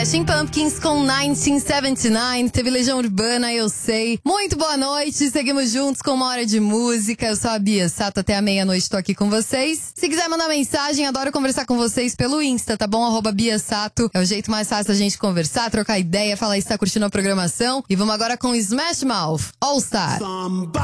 Smashing Pumpkins com 1979. Teve Legião Urbana, eu sei. Muito boa noite, seguimos juntos com uma hora de música. Eu sou a Bia Sato, até a meia-noite tô aqui com vocês. Se quiser mandar mensagem, adoro conversar com vocês pelo Insta, tá bom? @Bia Sato. É o jeito mais fácil da gente conversar, trocar ideia, falar se tá curtindo a programação. E vamos agora com Smash Mouth, All Star.